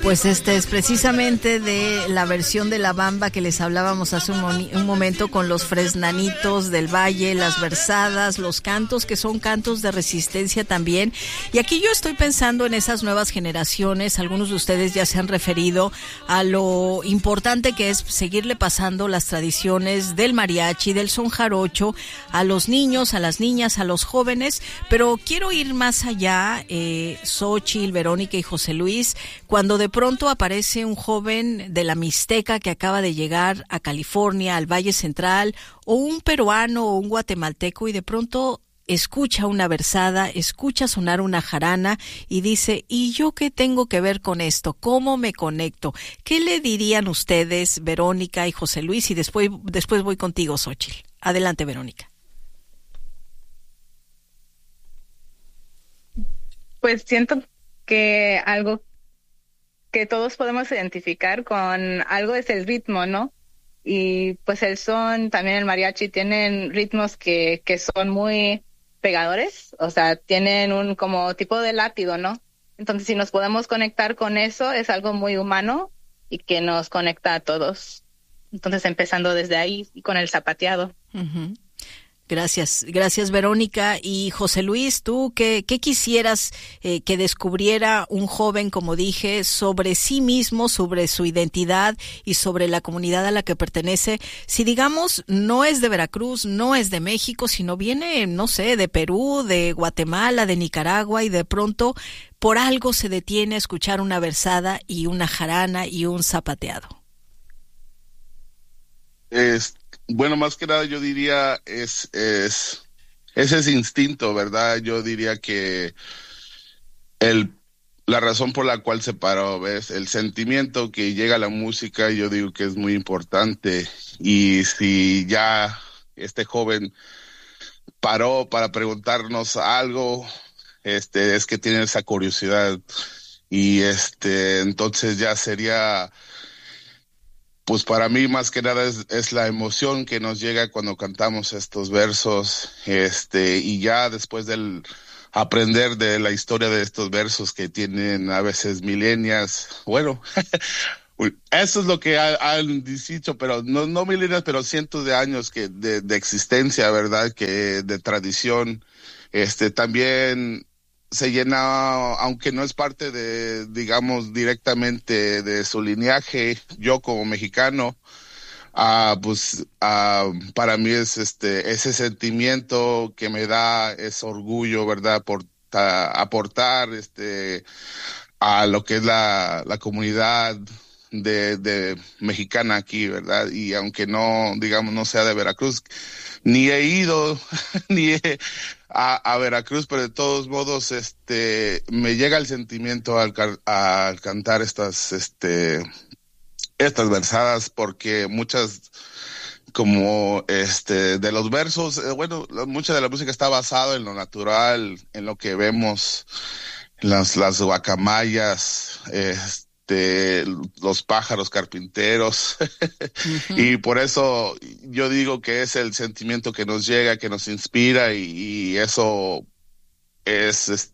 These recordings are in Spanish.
Pues este es precisamente de la versión de La Bamba que les hablábamos hace un momento, con los fresnanitos del valle, las versadas, los cantos que son cantos de resistencia también. Y aquí yo estoy pensando en esas nuevas generaciones. Algunos de ustedes ya se han referido a lo importante que es seguirle pasando las tradiciones del mariachi, del son jarocho, a los niños, a las niñas, a los jóvenes. Pero quiero ir más allá, Xóchitl, Verónica y José Luis, cuando de pronto aparece un joven de la Mixteca que acaba de llegar a California, al Valle Central, o un peruano o un guatemalteco, y de pronto escucha una versada, escucha sonar una jarana y dice, ¿y yo qué tengo que ver con esto? ¿Cómo me conecto? ¿Qué le dirían ustedes, Verónica y José Luis? Y después voy contigo, Xóchitl. Adelante, Verónica. Pues siento que algo que todos podemos identificar con algo es el ritmo, ¿no? Y pues el son, también el mariachi, tienen ritmos que son muy pegadores, o sea, tienen un como tipo de látigo, ¿no? Entonces, si nos podemos conectar con eso, es algo muy humano y que nos conecta a todos. Entonces, empezando desde ahí y con el zapateado. Uh-huh. Gracias, Verónica. Y José Luis, ¿tú qué quisieras que descubriera un joven, como dije, sobre sí mismo, sobre su identidad y sobre la comunidad a la que pertenece? Si, digamos, no es de Veracruz, no es de México, sino viene, no sé, de Perú, de Guatemala, de Nicaragua, y de pronto por algo se detiene a escuchar una versada y una jarana y un zapateado. Bueno, más que nada yo diría es ese instinto, ¿verdad? Yo diría que la razón por la cual se paró, ¿ves? El sentimiento que llega a la música, yo digo que es muy importante. Y si ya este joven paró para preguntarnos algo, es que tiene esa curiosidad. Y entonces ya sería, pues para mí más que nada es la emoción que nos llega cuando cantamos estos versos, y ya después del aprender de la historia de estos versos que tienen a veces milenias, bueno, eso es lo que han dicho, pero no milenias, pero cientos de años de existencia, ¿verdad? Que de tradición, también se llena, aunque no es parte de, digamos, directamente de su lineaje. Yo como mexicano, para mí es ese sentimiento que me da ese orgullo, ¿verdad? Por aportar a lo que es la comunidad de mexicana aquí, ¿verdad? Y aunque no, digamos, no sea de Veracruz, ni he ido a Veracruz, pero de todos modos, me llega el sentimiento al cantar estas versadas, porque muchas, como de los versos, mucha de la música está basada en lo natural, en lo que vemos, las guacamayas, los pájaros carpinteros. Uh-huh. Y por eso yo digo que es el sentimiento que nos llega, que nos inspira, y eso es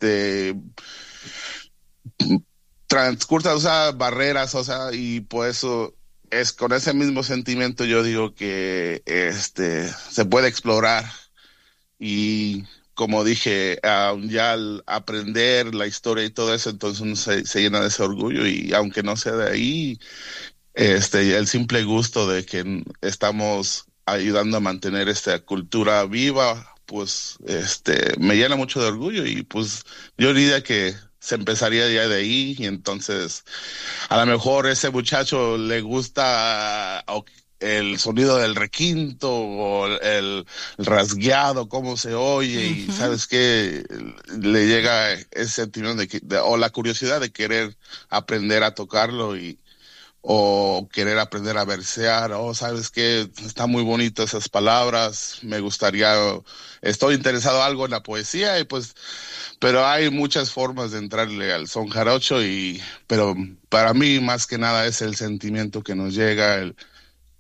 transcursa, o sea, barreras, o sea, y por eso es con ese mismo sentimiento yo digo que se puede explorar. Y como dije, ya al aprender la historia y todo eso, entonces uno se llena de ese orgullo, y aunque no sea de ahí, el simple gusto de que estamos ayudando a mantener esta cultura viva, pues me llena mucho de orgullo. Y pues yo diría que se empezaría ya de ahí, y entonces a lo mejor ese muchacho le gusta el sonido del requinto o el rasgueado, cómo se oye. Uh-huh. Y sabes que le llega ese sentimiento o la curiosidad de querer aprender a tocarlo, o querer aprender a versear. Sabes que está muy bonito esas palabras, estoy interesado algo en la poesía, y pues, pero hay muchas formas de entrarle al son jarocho, pero para mí más que nada es el sentimiento que nos llega,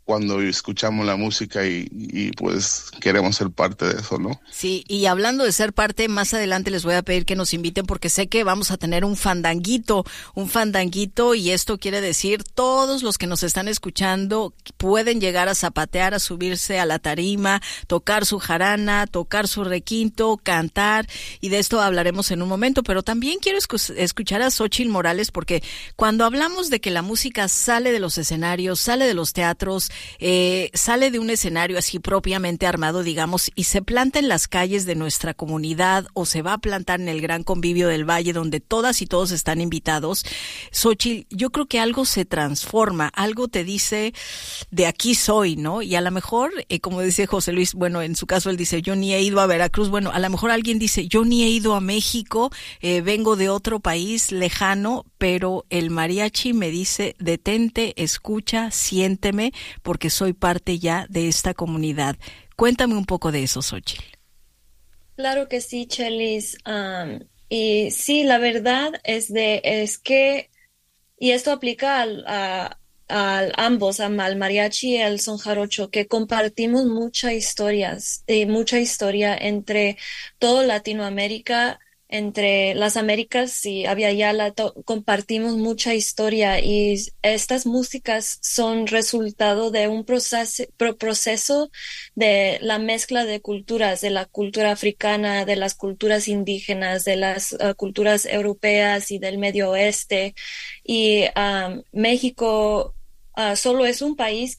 cuando escuchamos la música y pues queremos ser parte de eso, ¿no? Sí, y hablando de ser parte, más adelante les voy a pedir que nos inviten porque sé que vamos a tener un fandanguito, y esto quiere decir todos los que nos están escuchando pueden llegar a zapatear, a subirse a la tarima, tocar su jarana, tocar su requinto, cantar, y de esto hablaremos en un momento, pero también quiero escuchar a Xóchitl Morales porque cuando hablamos de que la música sale de los escenarios, sale de los teatros, sale de un escenario así propiamente armado, digamos, y se planta en las calles de nuestra comunidad o se va a plantar en el gran convivio del Valle donde todas y todos están invitados. Xóchitl, yo creo que algo se transforma, algo te dice de aquí soy, ¿no? Y a lo mejor, como dice José Luis, bueno, en su caso él dice yo ni he ido a Veracruz, bueno, a lo mejor alguien dice yo ni he ido a México, vengo de otro país lejano, pero el mariachi me dice detente, escucha, siénteme, porque soy parte ya de esta comunidad. Cuéntame un poco de eso, Xóchitl. Claro que sí, Chelis. Y sí, la verdad es que, y esto aplica a ambos, al mariachi y al son jarocho, que compartimos mucha historia entre todo Latinoamérica, entre las Américas y Abya Yala, compartimos mucha historia y estas músicas son resultado de un proceso de la mezcla de culturas, de la cultura africana, de las culturas indígenas, de las culturas europeas y del Medio Oeste. Y México solo es un país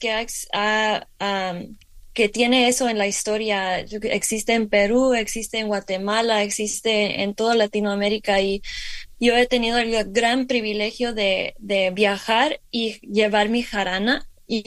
que tiene eso en la historia. Existe en Perú, existe en Guatemala, existe en toda Latinoamérica, y yo he tenido el gran privilegio de viajar y llevar mi jarana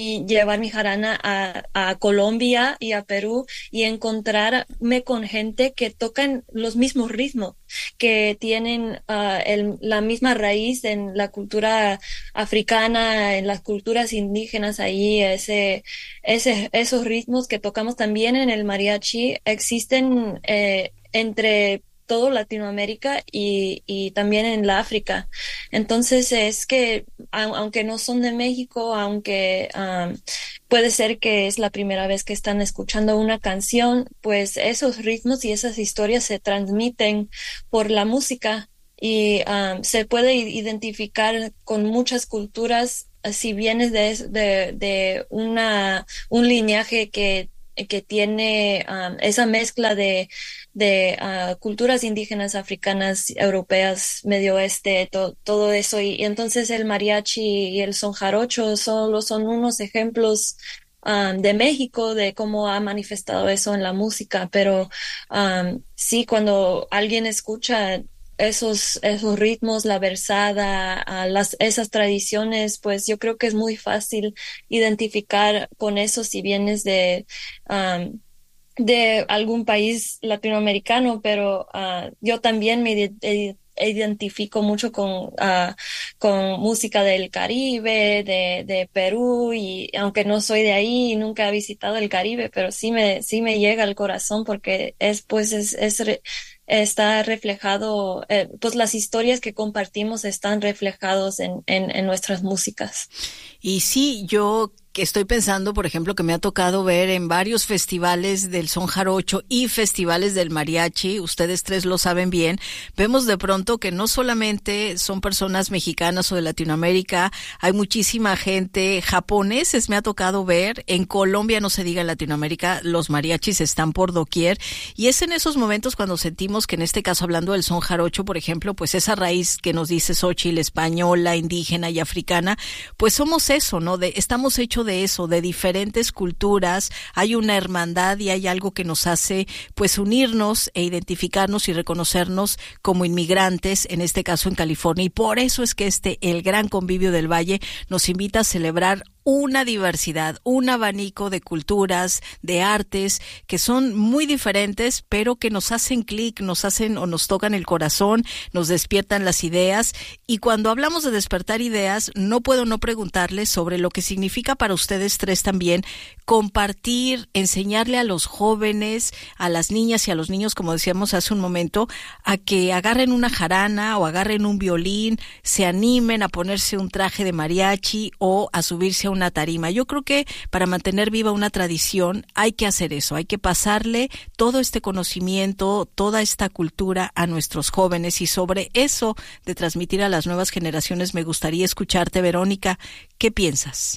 a Colombia y a Perú y encontrarme con gente que tocan los mismos ritmos, que tienen la misma raíz en la cultura africana, en las culturas indígenas. Ahí esos ritmos que tocamos también en el mariachi existen entre todo Latinoamérica y también en la África. Entonces es que aunque no son de México, aunque puede ser que es la primera vez que están escuchando una canción, pues esos ritmos y esas historias se transmiten por la música y se puede identificar con muchas culturas si vienes de un lineaje que tiene esa mezcla de culturas indígenas, africanas, europeas, Medio Oeste, todo eso. Y entonces el mariachi y el son jarocho solo son unos ejemplos de México, de cómo ha manifestado eso en la música. Pero sí, cuando alguien escucha esos ritmos, la versada, esas tradiciones, pues yo creo que es muy fácil identificar con eso si vienes de algún país latinoamericano, pero yo también me identifico mucho con música del Caribe, de Perú, y aunque no soy de ahí y nunca he visitado el Caribe, pero sí me llega al corazón porque está reflejado, pues las historias que compartimos están reflejados en nuestras músicas. Y sí, yo que estoy pensando, por ejemplo, que me ha tocado ver en varios festivales del son jarocho y festivales del mariachi, ustedes tres lo saben bien, vemos de pronto que no solamente son personas mexicanas o de Latinoamérica, hay muchísima gente, japoneses me ha tocado ver, en Colombia no se diga en Latinoamérica, los mariachis están por doquier, y es en esos momentos cuando sentimos que en este caso, hablando del son jarocho, por ejemplo, pues esa raíz que nos dice Xóchitl, española, indígena y africana, pues somos eso, ¿no? Estamos hechos de eso, de diferentes culturas, hay una hermandad y hay algo que nos hace pues unirnos e identificarnos y reconocernos como inmigrantes, en este caso en California, y por eso es que el gran convivio del Valle nos invita a celebrar una diversidad, un abanico de culturas, de artes que son muy diferentes, pero que nos hacen clic, nos hacen o nos tocan el corazón, nos despiertan las ideas. Y cuando hablamos de despertar ideas, no puedo no preguntarles sobre lo que significa para ustedes tres también compartir, enseñarle a los jóvenes, a las niñas y a los niños, como decíamos hace un momento, a que agarren una jarana o agarren un violín, se animen a ponerse un traje de mariachi o a subirse a una tarima. Yo creo que para mantener viva una tradición hay que hacer eso, hay que pasarle todo este conocimiento, toda esta cultura a nuestros jóvenes, y sobre eso de transmitir a las nuevas generaciones me gustaría escucharte, Verónica. ¿Qué piensas?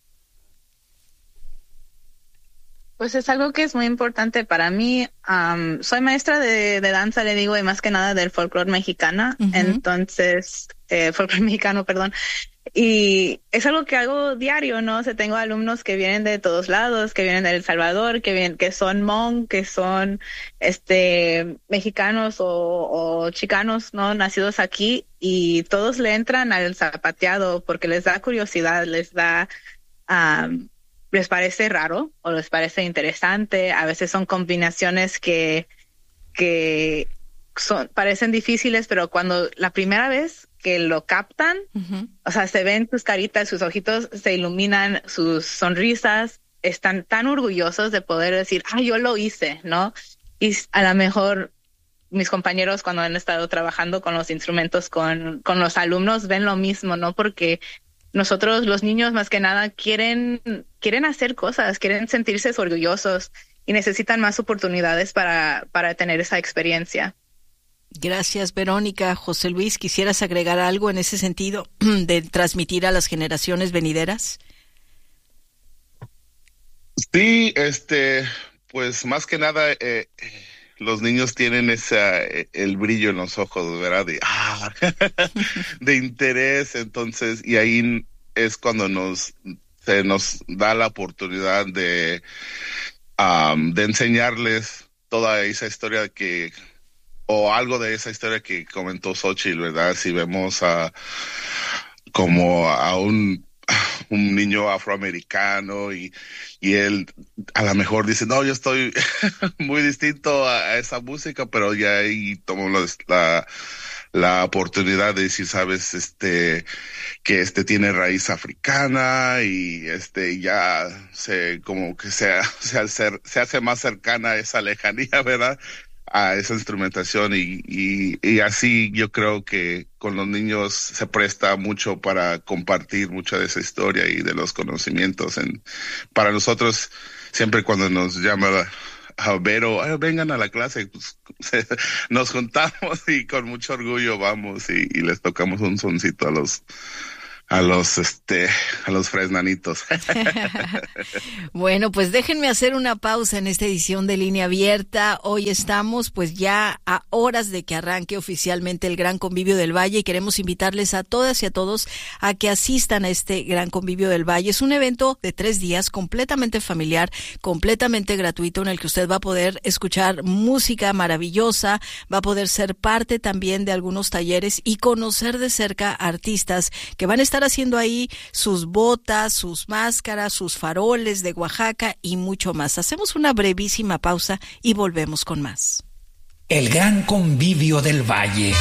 Pues es algo que es muy importante para mí. Soy maestra de danza, le digo, y más que nada del folclore mexicano. Entonces, folclore mexicano, perdón. Y es algo que hago diario, ¿no? O sea, tengo alumnos que vienen de todos lados, que vienen de El Salvador, que son Hmong, que son mexicanos o chicanos, ¿no? Nacidos aquí, y todos le entran al zapateado porque les da curiosidad, les parece raro o les parece interesante. A veces son combinaciones que parecen difíciles, pero cuando la primera vez que lo captan, o sea, se ven sus caritas, sus ojitos se iluminan, sus sonrisas, están tan orgullosos de poder decir, yo lo hice, ¿no? Y a lo mejor mis compañeros, cuando han estado trabajando con los instrumentos, con los alumnos, ven lo mismo, ¿no? Porque nosotros, los niños, más que nada, quieren hacer cosas, quieren sentirse orgullosos y necesitan más oportunidades para tener esa experiencia. Gracias, Verónica. José Luis, ¿quisieras agregar algo en ese sentido de transmitir a las generaciones venideras? Sí, pues más que nada, los niños tienen el brillo en los ojos, ¿verdad? De interés. Entonces, y ahí es cuando se nos da la oportunidad de enseñarles toda esa historia o algo de esa historia que comentó Xochitl, ¿verdad? Si vemos como a un niño afroamericano y él a lo mejor dice, no, yo estoy muy distinto a esa música, pero ya ahí tomó la oportunidad de decir, sabes, que tiene raíz africana, y ya como que se hace más cercana a esa lejanía, ¿verdad? A esa instrumentación, y así yo creo que con los niños se presta mucho para compartir mucha de esa historia y de los conocimientos. Para nosotros, siempre cuando nos llama a Vero, vengan a la clase, pues, nos juntamos y con mucho orgullo vamos y les tocamos un soncito a los fresnanitos. Bueno, pues déjenme hacer una pausa en esta edición de Línea Abierta. Hoy estamos pues ya a horas de que arranque oficialmente el Gran Convivio del Valle, y queremos invitarles a todas y a todos a que asistan a este Gran Convivio del Valle. Es un evento de 3 días completamente familiar, completamente gratuito, en el que usted va a poder escuchar música maravillosa, va a poder ser parte también de algunos talleres y conocer de cerca artistas que van a estar haciendo ahí sus botas, sus máscaras, sus faroles de Oaxaca y mucho más. Hacemos una brevísima pausa y volvemos con más. El Gran Convivio del Valle.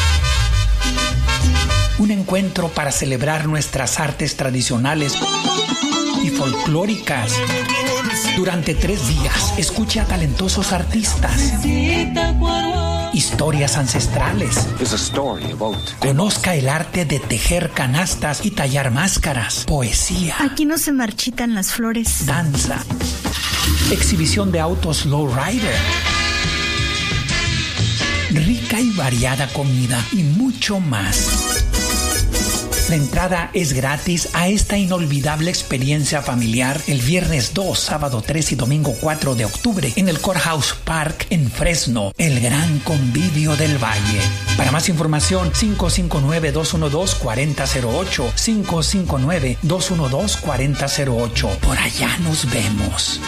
Un encuentro para celebrar nuestras artes tradicionales y folclóricas. Durante 3 días, escuche a talentosos artistas, historias ancestrales, conozca el arte de tejer canastas y tallar máscaras, poesía, aquí no se marchitan las flores, danza, exhibición de autos lowrider, rica y variada comida y mucho más. La entrada es gratis a esta inolvidable experiencia familiar el viernes 2, sábado 3 y domingo 4 de octubre en el Courthouse Park en Fresno, el Gran Convivio del Valle. Para más información, 559-212-4008, 559-212-4008. Por allá nos vemos.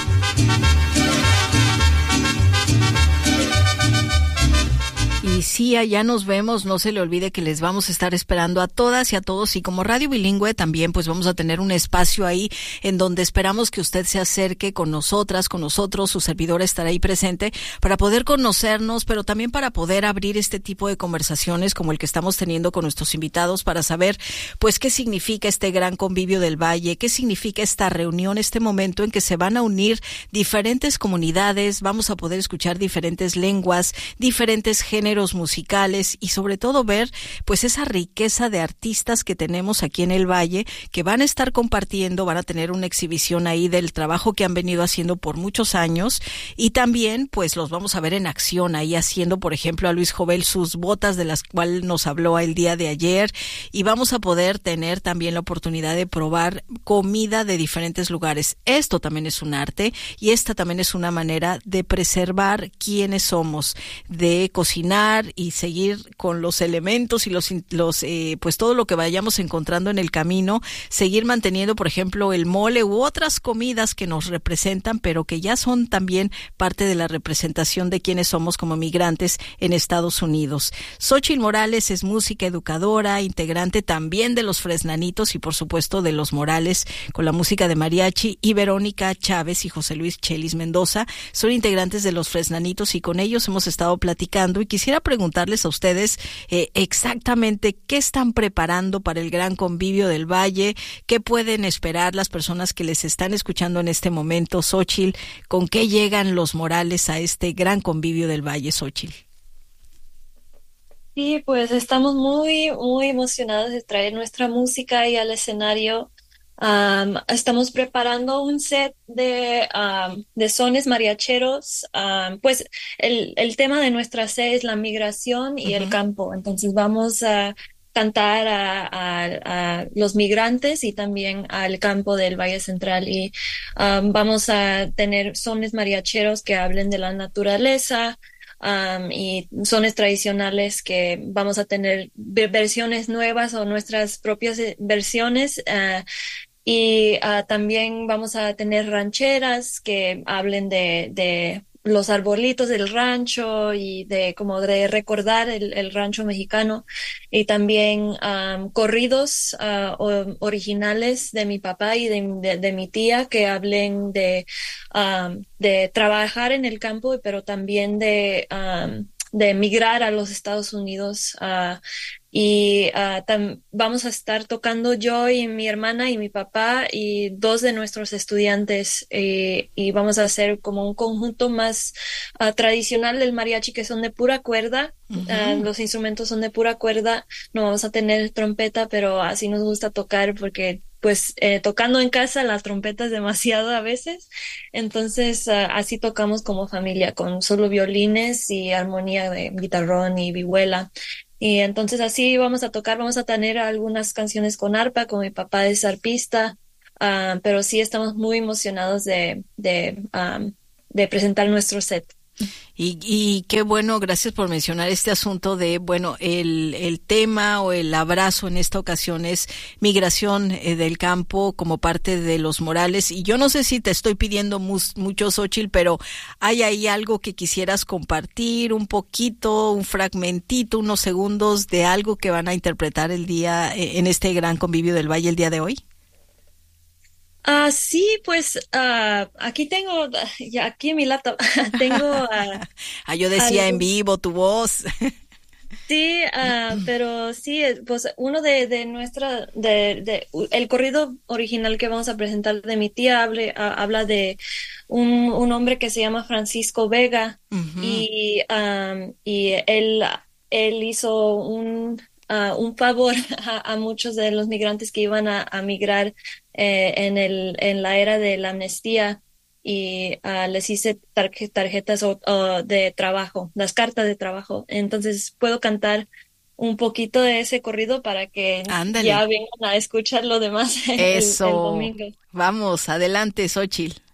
Y sí, allá nos vemos. No se le olvide que les vamos a estar esperando a todas y a todos, y como Radio Bilingüe también pues vamos a tener un espacio ahí en donde esperamos que usted se acerque con nosotras, con nosotros. Su servidora estará ahí presente para poder conocernos, pero también para poder abrir este tipo de conversaciones como el que estamos teniendo con nuestros invitados, para saber pues qué significa este Gran Convivio del Valle, qué significa esta reunión, este momento en que se van a unir diferentes comunidades, vamos a poder escuchar diferentes lenguas, diferentes géneros instrumentos musicales y sobre todo ver pues esa riqueza de artistas que tenemos aquí en el Valle, que van a estar compartiendo, van a tener una exhibición ahí del trabajo que han venido haciendo por muchos años, y también pues los vamos a ver en acción ahí haciendo, por ejemplo, a Luis Jovel sus botas, de las cuales nos habló el día de ayer, y vamos a poder tener también la oportunidad de probar comida de diferentes lugares. Esto también es un arte y esta también es una manera de preservar quiénes somos, de cocinar y seguir con los elementos y los pues todo lo que vayamos encontrando en el camino, seguir manteniendo, por ejemplo, el mole u otras comidas que nos representan, pero que ya son también parte de la representación de quiénes somos como migrantes en Estados Unidos. Xóchitl Morales es música educadora, integrante también de los Fresnanitos y por supuesto de los Morales con la música de mariachi, y Verónica Chávez y José Luis Chelis Mendoza son integrantes de los Fresnanitos, y con ellos hemos estado platicando, y quisiera preguntarles a ustedes exactamente qué están preparando para el gran convivio del Valle, qué pueden esperar las personas que les están escuchando en este momento. Xóchitl, ¿con qué llegan los Morales a este gran convivio del Valle, Xóchitl? Sí, pues estamos muy, muy emocionados de traer nuestra música ahí al escenario. Estamos preparando un set de sones mariacheros. Pues el tema de nuestra set es la migración y el campo. Entonces vamos a cantar a los migrantes y también al campo del Valle Central. Y vamos a tener sones mariacheros que hablen de la naturaleza. Y sones tradicionales que vamos a tener versiones nuevas o nuestras propias versiones, y también vamos a tener rancheras que hablen de los arbolitos del rancho y de como de recordar el rancho mexicano, y también corridos originales de mi papá y de mi tía que hablen de trabajar en el campo, pero también de emigrar a los Estados Unidos. Y vamos a estar tocando yo y mi hermana y mi papá y dos de nuestros estudiantes, y vamos a hacer como un conjunto más tradicional del mariachi, que son de pura cuerda. Los instrumentos son de pura cuerda, no vamos a tener trompeta, pero así nos gusta tocar porque pues tocando en casa la trompeta es demasiado a veces, entonces así tocamos como familia con solo violines y armonía de guitarrón y vihuela. Y entonces así vamos a tocar, vamos a tener algunas canciones con arpa, con mi papá es arpista, pero sí estamos muy emocionados de presentar nuestro set. Y qué bueno, gracias por mencionar este asunto de, bueno, el tema o el abrazo en esta ocasión es migración del campo como parte de los Morales. Y yo no sé si te estoy pidiendo mucho, Xóchitl, pero ¿hay ahí algo que quisieras compartir, un poquito, un fragmentito, unos segundos de algo que van a interpretar el día, en este gran convivio del Valle el día de hoy? Sí, pues aquí tengo, ya aquí en mi laptop, tengo... yo decía en vivo tu voz. Sí, pero sí, pues uno de nuestra, el corrido original que vamos a presentar de mi tía habla de un hombre que se llama Francisco Vega, y él hizo un favor a muchos de los migrantes que iban a migrar en la era de la amnistía, y les hice tarjetas de trabajo, las cartas de trabajo. Entonces puedo cantar un poquito de ese corrido para que Ándale. ya vengan a escuchar lo demás el domingo. Vamos, adelante, Xóchitl.